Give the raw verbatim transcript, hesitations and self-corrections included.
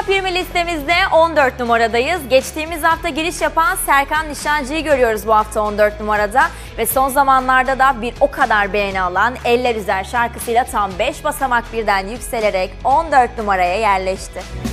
Top yirmi listemizde on dört numaradayız. Geçtiğimiz hafta giriş yapan Serkan Nişancı'yı görüyoruz bu hafta on dört numarada. Ve son zamanlarda da bir o kadar beğeni alan Eller Üzer şarkısıyla tam beş basamak birden yükselerek on dört numaraya yerleşti.